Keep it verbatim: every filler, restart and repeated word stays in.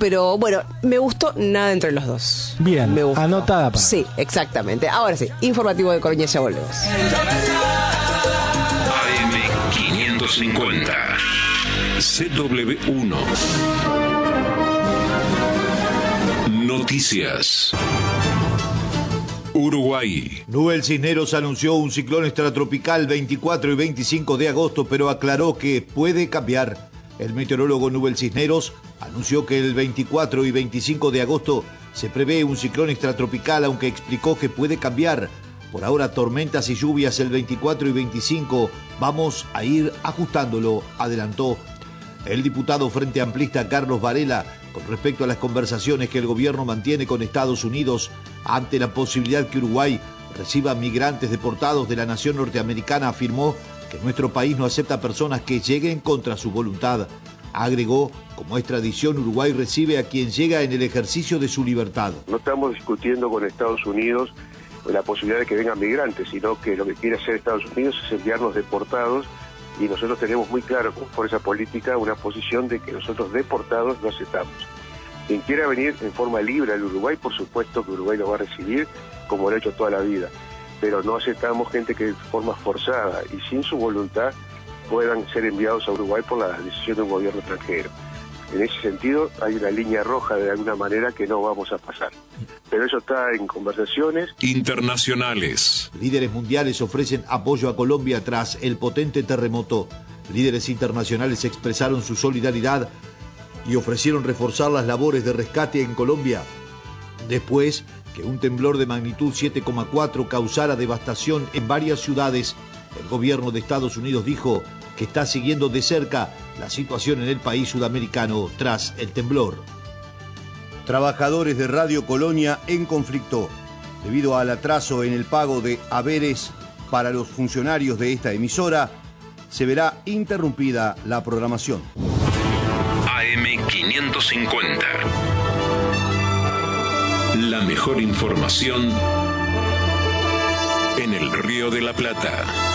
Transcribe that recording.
pero bueno, me gustó nada entre los dos. Bien, me gustó. Anotada para. Sí, exactamente. Ahora sí, informativo de Colonia, ya volvemos. A M quinientos cincuenta C W uno Noticias. Uruguay. Nubel Cisneros anunció un ciclón extratropical veinticuatro y veinticinco de agosto, pero aclaró que puede cambiar. El meteorólogo Nubel Cisneros anunció que el veinticuatro y veinticinco de agosto se prevé un ciclón extratropical, aunque explicó que puede cambiar. Por ahora, tormentas y lluvias el veinticuatro y veinticinco. Vamos a ir ajustándolo, adelantó. El diputado Frente Amplista Carlos Varela, con respecto a las conversaciones que el gobierno mantiene con Estados Unidos ante la posibilidad que Uruguay reciba migrantes deportados de la nación norteamericana, afirmó que nuestro país no acepta personas que lleguen contra su voluntad. Agregó, como es tradición, Uruguay recibe a quien llega en el ejercicio de su libertad. No estamos discutiendo con Estados Unidos la posibilidad de que vengan migrantes, sino que lo que quiere hacer Estados Unidos es enviarnos deportados, y nosotros tenemos muy claro por esa política una posición de que nosotros deportados no aceptamos. Quien quiera venir en forma libre al Uruguay, por supuesto que Uruguay lo va a recibir como lo ha hecho toda la vida, pero no aceptamos gente que de forma forzada y sin su voluntad puedan ser enviados a Uruguay por la decisión de un gobierno extranjero. En ese sentido hay una línea roja de alguna manera que no vamos a pasar. Pero eso está en conversaciones internacionales. Líderes mundiales ofrecen apoyo a Colombia tras el potente terremoto. Líderes internacionales expresaron su solidaridad y ofrecieron reforzar las labores de rescate en Colombia después que un temblor de magnitud siete coma cuatro causara devastación en varias ciudades. El gobierno de Estados Unidos dijo que está siguiendo de cerca la situación en el país sudamericano tras el temblor. Trabajadores de Radio Colonia en conflicto debido al atraso en el pago de haberes para los funcionarios de esta emisora. Se verá interrumpida la programación. A M quinientos cincuenta. La mejor información en el Río de la Plata.